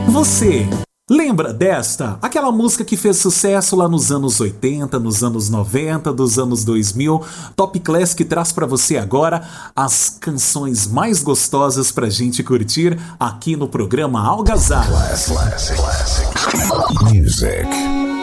Você lembra desta? Aquela música que fez sucesso lá nos anos 80, nos anos 90, dos anos 2000. Top Classic traz pra você agora as canções mais gostosas pra gente curtir aqui no programa Algazarra. Classic. Music.